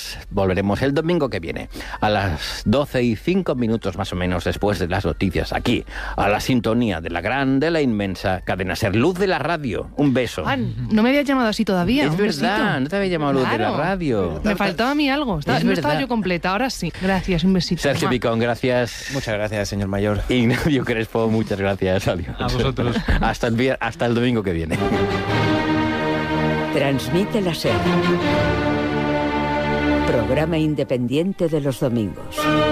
volveremos el domingo que viene, a las 12:05 más o menos después de las noticias, aquí, a la sintonía de la gran, de la inmensa cadena SER, Luz de la Radio. Un beso. Juan, no me habías llamado así todavía. Es verdad, no te había llamado Luz de la Radio. Me faltaba a mí algo. No estaba yo completa, ahora sí. Gracias, un besito. Sergio Picón, gracias. Muchas gracias, señor mayor. Ignacio Crespo, muchas gracias. Adiós. A vosotros. Hasta el domingo que viene. Transmite la SER. Programa independiente de los domingos.